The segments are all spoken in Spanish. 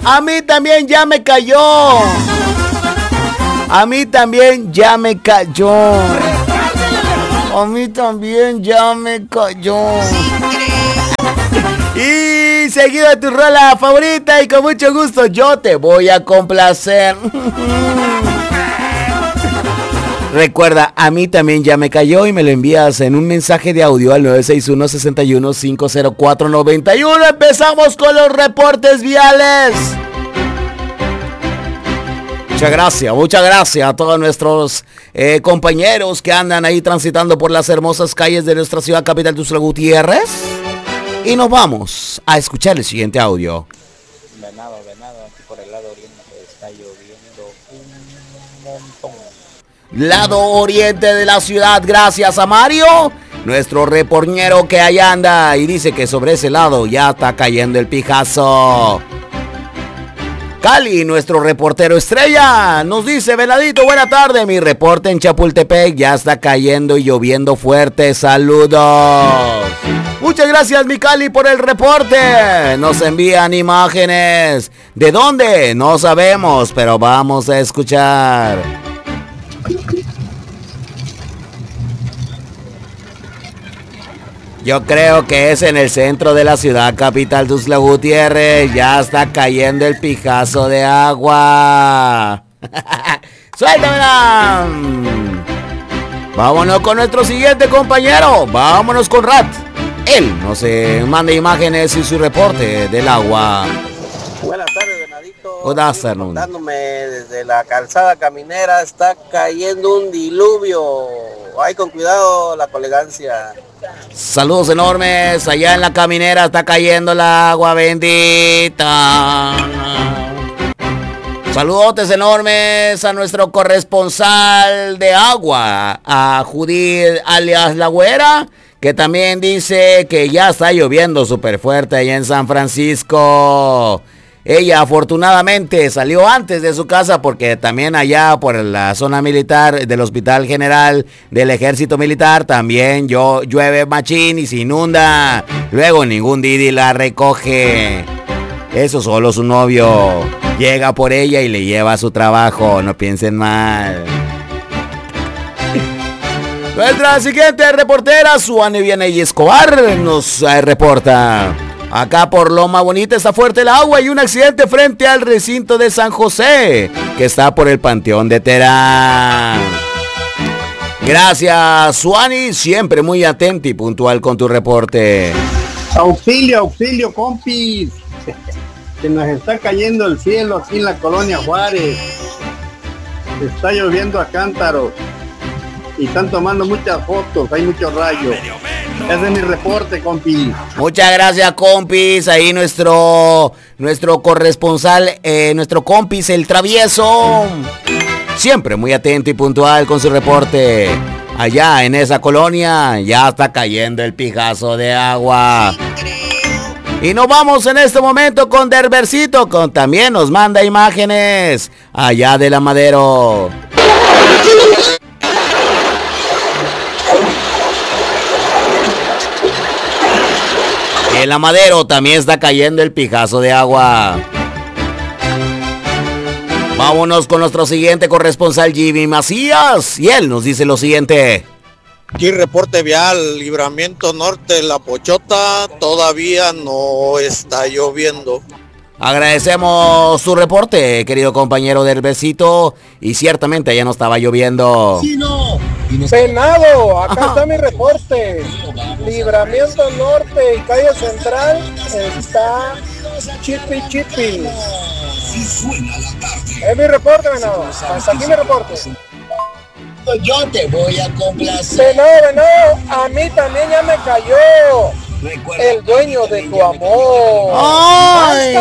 A mí también ya me cayó. A mí también ya me cayó. A mí también ya me cayó. Y seguido de tu rola favorita y con mucho gusto yo te voy a complacer. Recuerda, a mí también ya me cayó y me lo envías en un mensaje de audio al 961-61-504-91. Empezamos con los reportes viales. Muchas gracias a todos nuestros compañeros que andan ahí transitando por las hermosas calles de nuestra ciudad capital, Tuxtla Gutiérrez. Y nos vamos a escuchar el siguiente audio. Venado, aquí por el lado oriente está lloviendo un montón. Lado oriente de la ciudad, gracias a Mario, nuestro reportero que allá anda y dice que sobre ese lado ya está cayendo el pijazo. Cali, nuestro reportero estrella, nos dice: Venadito, buena tarde, mi reporte en Chapultepec ya está cayendo y lloviendo fuerte, saludos. Muchas gracias, mi Cali, por el reporte. Nos envían imágenes. ¿De dónde? No sabemos, pero vamos a escuchar. Yo creo que es en el centro de la ciudad capital, Tuxtla Gutiérrez. Ya está cayendo el pijazo de agua. ¡Suéltamela! Vámonos con nuestro siguiente compañero. Vámonos con Rat. Él nos manda imágenes y su reporte del agua. Buenas tardes, Venadito. Good afternoon. Reportándome desde la calzada caminera, está cayendo un diluvio. Ay, con cuidado la colegancia. Saludos enormes. Allá en la caminera está cayendo el agua bendita. Saludotes enormes a nuestro corresponsal de agua, a Judith alias La Güera, que también dice que ya está lloviendo súper fuerte allá en San Francisco. Ella afortunadamente salió antes de su casa porque también allá por la zona militar del Hospital General del Ejército Militar también llueve machín y se inunda. Luego ningún Didi la recoge. Eso solo su novio llega por ella y le lleva a su trabajo. No piensen mal. Nuestra siguiente reportera, Suani Vianey Escobar, nos reporta. Acá por Loma Bonita está fuerte el agua y un accidente frente al recinto de San José, que está por el Panteón de Terán. Gracias, Suani, siempre muy atento y puntual con tu reporte. Auxilio, compis. Se nos está cayendo el cielo aquí en la colonia Juárez. Está lloviendo a cántaros. Y están tomando muchas fotos, hay muchos rayos. Ese es mi reporte, compis. Muchas gracias, compis. Ahí nuestro corresponsal, nuestro compis, el travieso. Siempre muy atento y puntual con su reporte. Allá en esa colonia ya está cayendo el pijazo de agua. Y nos vamos en este momento con Derbercito, también nos manda imágenes allá de la Madero. En la Madero también está cayendo el pijazo de agua. Vámonos con nuestro siguiente corresponsal, Jimmy Macías, y él nos dice lo siguiente. Aquí reporte vial, Libramiento Norte, La Pochota, todavía no está lloviendo. Agradecemos su reporte, querido compañero Derbercito, y ciertamente ya no estaba lloviendo. Venado, acá está mi reporte. Libramiento Norte y calle Central está chipi. Es mi reporte, Venado. Hasta aquí mi reporte. Yo te voy a complacer. Venado, a mí también ya me cayó. El dueño de tu amor. ¡Ay!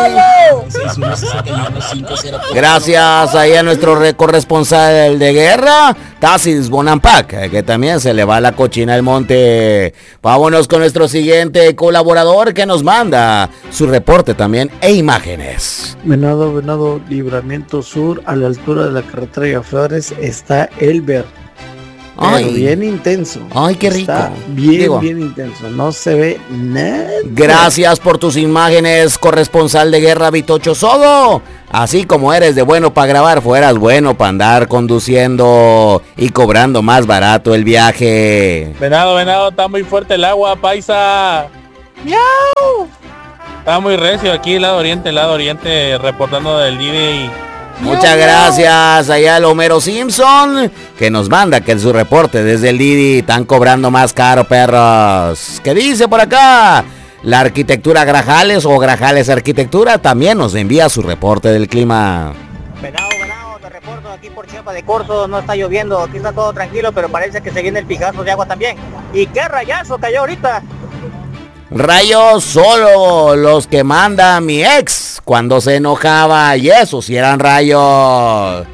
Gracias ahí a nuestro corresponsal de guerra, Tassis Bonampak, que también se le va la cochina al monte. Vámonos con nuestro siguiente colaborador que nos manda su reporte también e imágenes. Venado, Libramiento Sur, a la altura de la carretera de Flores está Elber. Pero bien intenso. Ay, qué rico. Está bien intenso. No se ve nada. Gracias por tus imágenes, corresponsal de guerra Vitocho Sodo. Así como eres de bueno para grabar, fueras bueno para andar conduciendo y cobrando más barato el viaje. Venado, está muy fuerte el agua, paisa. ¡Miau! Está muy recio aquí, lado oriente, reportando del Didi. Muchas gracias allá al Homero Simpson, que nos manda que en su reporte desde el Didi están cobrando más caro, perros. ¿Qué dice por acá? La arquitectura Grajales o Grajales Arquitectura también nos envía su reporte del clima. Venado, te reporto aquí por Chiapas de Corzo, no está lloviendo, aquí está todo tranquilo, pero parece que se viene el pijazo de agua también. ¿Y qué rayazo cayó ahorita? Rayos solo los que manda mi ex cuando se enojaba, y eso sí eran rayos.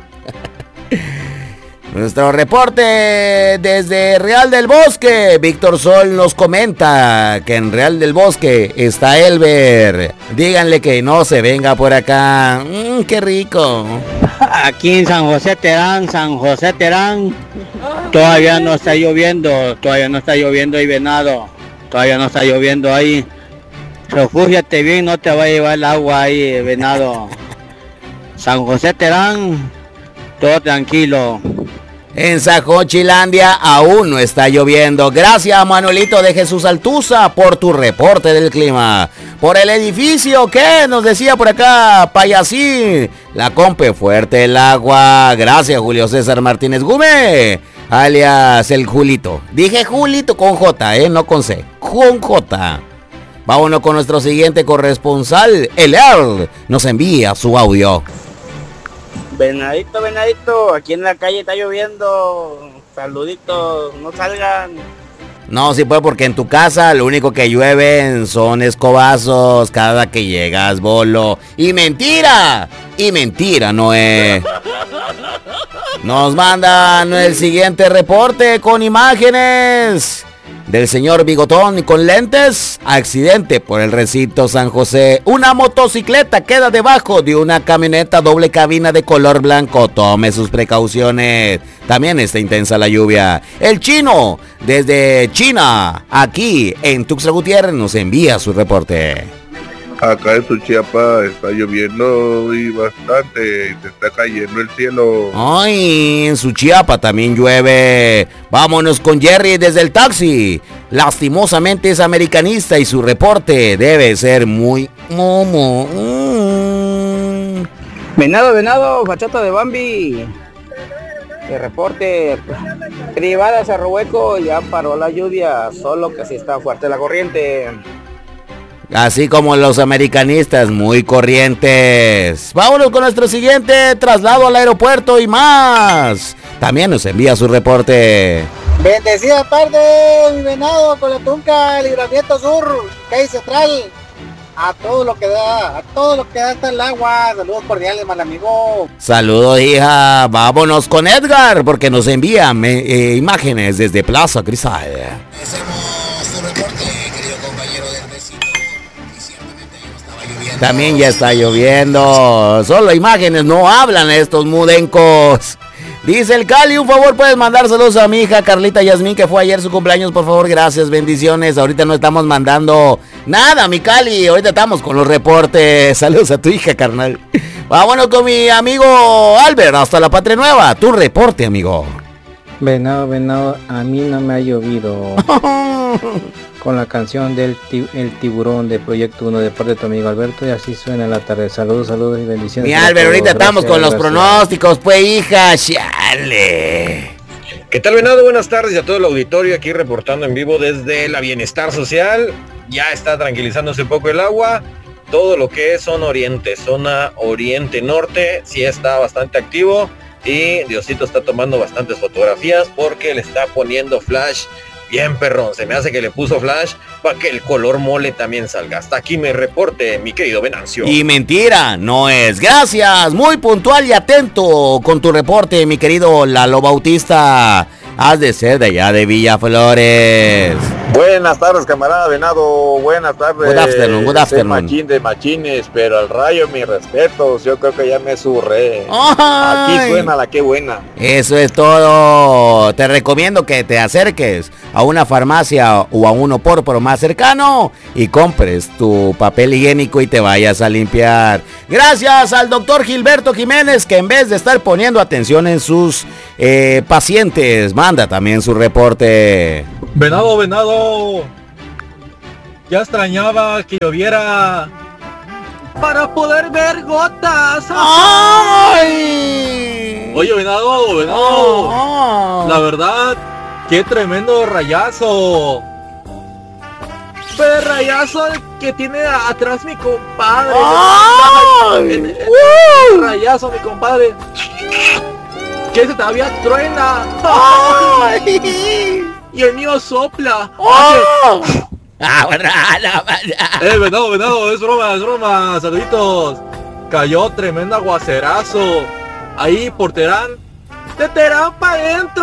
Nuestro reporte desde Real del Bosque, Víctor Sol nos comenta que en Real del Bosque está Elber. Díganle que no se venga por acá. Qué rico. Aquí en San José Terán, todavía no está lloviendo ahí, Venado. Todavía no está lloviendo ahí. Refúgiate bien, no te va a llevar el agua ahí, Venado. San José Terán, todo tranquilo. En Sajochilandia aún no está lloviendo. Gracias, Manuelito de Jesús Altuza, por tu reporte del clima. Por el edificio, ¿qué? Nos decía por acá, Payasín. La compe fuerte el agua. Gracias, Julio César Martínez Gume, alias el Julito. Dije Julito con J, no con C. Con J. Vámonos con nuestro siguiente corresponsal, el Earl. Nos envía su audio. Venadito, aquí en la calle está lloviendo. Saluditos, no salgan. No, sí pues, porque en tu casa lo único que llueven son escobazos cada que llegas, bolo. ¡Y mentira! Noé. Nos mandan el siguiente reporte con imágenes del señor Bigotón y con lentes. Accidente por el recinto San José. Una motocicleta queda debajo de una camioneta doble cabina de color blanco. Tome sus precauciones. También está intensa la lluvia. El Chino, desde China, aquí en Tuxtla Gutiérrez, nos envía su reporte. Acá en Suchiapa está lloviendo y bastante, se está cayendo el cielo. Ay, en Suchiapa también llueve. Vámonos con Jerry desde el taxi. Lastimosamente es americanista y su reporte debe ser muy momo. Venado, fachata de Bambi. El reporte privada Cerrohueco, ya paró la lluvia, solo que sí está fuerte la corriente. Así como los americanistas, muy corrientes. Vámonos con nuestro siguiente traslado al aeropuerto y más. También nos envía su reporte. Bendecida tarde, mi Venado, con la Tunca, Libramiento Sur, calle Central. A todo lo que da hasta el agua. Saludos cordiales, mal amigo. Saludos, hija. Vámonos con Edgar, porque nos envía imágenes desde Plaza Cristal. También ya está lloviendo. Solo imágenes, no hablan estos mudencos. Dice el Cali, un favor, puedes mandar saludos a mi hija Carlita Yasmín, que fue ayer su cumpleaños, por favor, gracias, bendiciones. Ahorita no estamos mandando nada, mi Cali, ahorita estamos con los reportes. Saludos a tu hija, carnal. Vámonos con mi amigo Albert, hasta la Patria Nueva. Tu reporte, amigo. Venado, a mí no me ha llovido. Con la canción del El Tiburón de Proyecto 1 de parte de tu amigo Alberto, y así suena la tarde. Saludos y bendiciones. Mi Albert, ahorita estamos con los pronósticos, pues, hija, chale. ¿Qué tal, Venado? Buenas tardes a todo el auditorio, aquí reportando en vivo desde la Bienestar Social. Ya está tranquilizándose un poco el agua. Todo lo que es zona oriente norte, sí está bastante activo. Y Diosito está tomando bastantes fotografías porque le está poniendo flash bien perrón. Se me hace que le puso flash para que el color mole también salga. Hasta aquí me reporte, mi querido Venancio. Y mentira, no es. Gracias, muy puntual y atento con tu reporte, mi querido Lalo Bautista. Has de ser de allá de Villaflores. Buenas tardes, camarada Venado. Buenas tardes. Good afternoon, good afternoon. Machín de machines, pero al rayo mis respetos. Yo creo que ya me surré. ¡Ay! Aquí suena la que buena. Eso es todo. Te recomiendo que te acerques a una farmacia o a un opórboro más cercano y compres tu papel higiénico y te vayas a limpiar. Gracias al doctor Gilberto Jiménez, que en vez de estar poniendo atención en sus pacientes, manda también su reporte. Venado, ya extrañaba que lloviera para poder ver gotas. ¡Ay! Oye, Venado, la verdad, qué tremendo rayazo. Pero el rayazo que tiene atrás mi compadre. El rayazo, mi compadre. Que ese todavía truena. Y el mío sopla. Venado, es broma, saluditos. Cayó tremendo aguacerazo. Ahí por Terán. De Terán para adentro.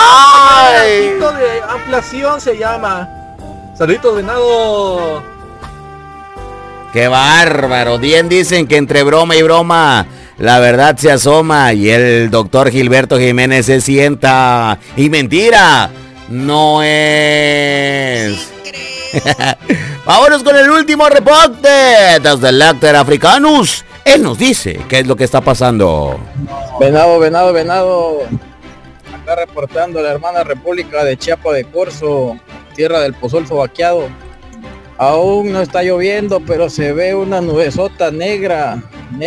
De ampliación se llama. Saluditos, Venado. ¡Qué bárbaro! Bien dicen que entre broma y broma la verdad se asoma y el doctor Gilberto Jiménez se sienta. Y mentira, no es. Vámonos con el último reporte desde el Lácter Africanus. Él nos dice qué es lo que está pasando. Venado. Acá reportando la hermana República de Chiapa de Corzo, tierra del pozol sobaqueado. Aún no está lloviendo, pero se ve una nubesota negra.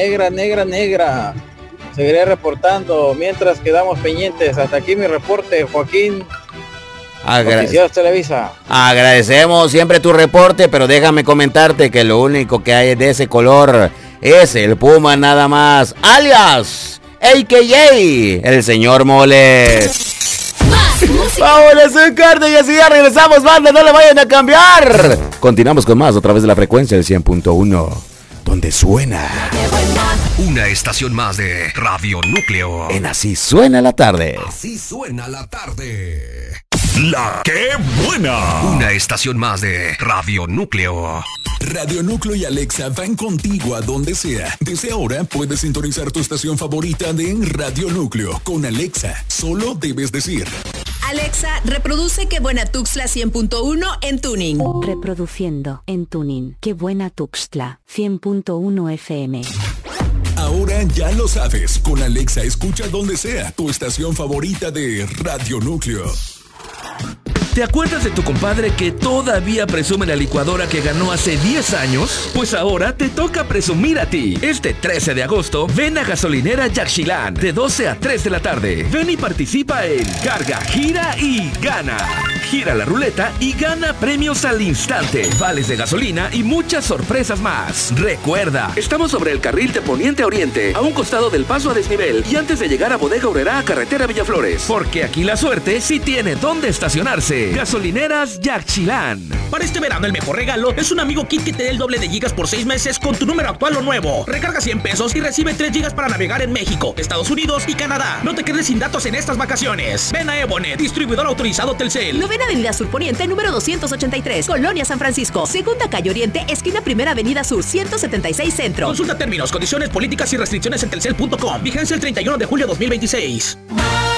Seguiré reportando mientras quedamos pendientes. Hasta aquí mi reporte, Joaquín. Noticias Televisa. Agradecemos siempre tu reporte, pero déjame comentarte que lo único que hay de ese color es el puma nada más, alias AKA el señor Moles. Vámonos un corte y así ya regresamos, banda, no le vayan a cambiar. Continuamos con más a través de la frecuencia del 100.1, donde suena una estación más de Radio Núcleo. En Así Suena la Tarde. Así suena la tarde. La que buena. Una estación más de Radio Núcleo. Radio Núcleo y Alexa van contigo a donde sea. Desde ahora puedes sintonizar tu estación favorita de Radio Núcleo con Alexa. Solo debes decir: Alexa, reproduce Qué Buena Tuxtla 100.1 en tuning. Reproduciendo en tuning Qué Buena Tuxtla 100.1 FM. Ahora ya lo sabes, con Alexa escucha donde sea tu estación favorita de Radio Núcleo. ¿Te acuerdas de tu compadre que todavía presume la licuadora que ganó hace 10 años? Pues ahora te toca presumir a ti. Este 13 de agosto, ven a Gasolinera Yaxchilán de 12 a 3 de la tarde. Ven y participa en Carga, Gira y Gana. Gira la ruleta y gana premios al instante, vales de gasolina y muchas sorpresas más. Recuerda, estamos sobre el carril de poniente a oriente, a un costado del paso a desnivel y antes de llegar a Bodega Aurrerá, carretera Villaflores. Porque aquí la suerte sí tiene dónde estacionarse. Gasolineras Yaxchilán. Para este verano el mejor regalo es un amigo kit que te dé el doble de gigas por 6 meses con tu número actual o nuevo. Recarga 100 pesos y recibe 3 gigas para navegar en México, Estados Unidos y Canadá. No te quedes sin datos en estas vacaciones. Ven a Ebonet, distribuidor autorizado Telcel. Novena Avenida Sur Poniente, número 283, Colonia San Francisco. Segunda Calle Oriente, esquina Primera Avenida Sur, 176 Centro. Consulta términos, condiciones, políticas y restricciones en telcel.com. Vigencia el 31 de julio 2026.